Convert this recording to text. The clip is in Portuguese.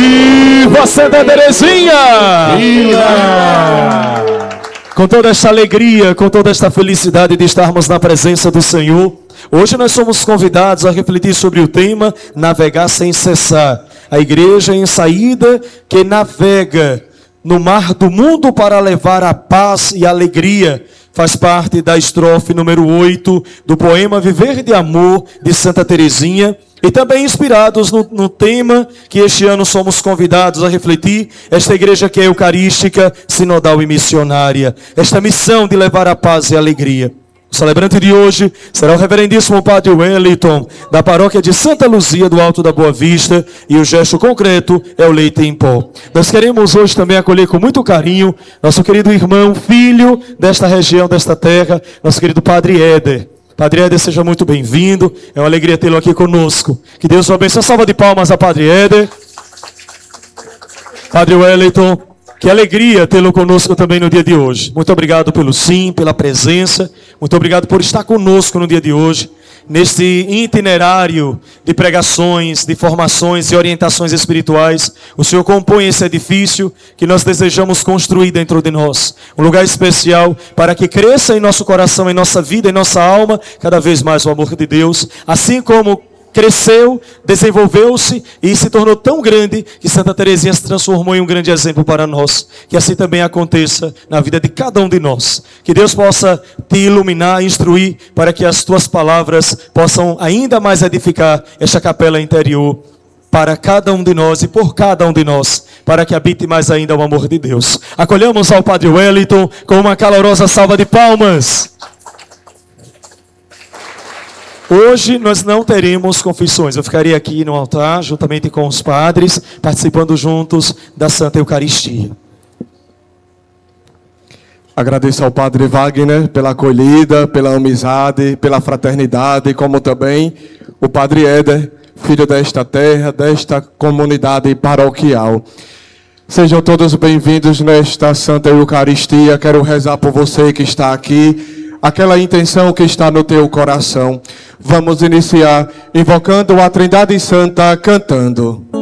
Viva Santa Terezinha! Viva! Com toda esta alegria, com toda esta felicidade de estarmos na presença do Senhor, hoje nós somos convidados a refletir sobre o tema Navegar sem cessar. A igreja em saída que navega no mar do mundo para levar a paz e a alegria. Faz parte da estrofe número 8 do poema Viver de Amor de Santa Terezinha. E também inspirados no tema que este ano somos convidados a refletir, esta igreja que é eucarística, sinodal e missionária. Esta missão de levar a paz e a alegria. O celebrante de hoje será o reverendíssimo Padre Wellington, da paróquia de Santa Luzia do Alto da Boa Vista, e o gesto concreto é o leite em pó. Nós queremos hoje também acolher com muito carinho nosso querido irmão, filho desta região, desta terra, nosso querido Padre Éder. Padre Éder, seja muito bem-vindo. É uma alegria tê-lo aqui conosco. Que Deus o abençoe. Salva de palmas a Padre Éder. Padre Wellington, que alegria tê-lo conosco também no dia de hoje. Muito obrigado pelo sim, pela presença. Muito obrigado por estar conosco no dia de hoje. Neste itinerário de pregações, de formações e orientações espirituais, o Senhor compõe esse edifício que nós desejamos construir dentro de nós. Um lugar especial para que cresça em nosso coração, em nossa vida, em nossa alma, cada vez mais o amor de Deus. Assim como cresceu, desenvolveu-se e se tornou tão grande que Santa Terezinha se transformou em um grande exemplo para nós. Que assim também aconteça na vida de cada um de nós. Que Deus possa te iluminar, instruir, para que as tuas palavras possam ainda mais edificar esta capela interior para cada um de nós e por cada um de nós, para que habite mais ainda o amor de Deus. Acolhamos ao Padre Wellington com uma calorosa salva de palmas. Hoje nós não teremos confissões. Eu ficaria aqui no altar, juntamente com os padres, participando juntos da Santa Eucaristia. Agradeço ao Padre Wagner pela acolhida, pela amizade, pela fraternidade, como também o Padre Éder, filho desta terra, desta comunidade paroquial. Sejam todos bem-vindos nesta Santa Eucaristia. Quero rezar por você que está aqui, aquela intenção que está no teu coração. Vamos iniciar invocando a Trindade Santa, cantando.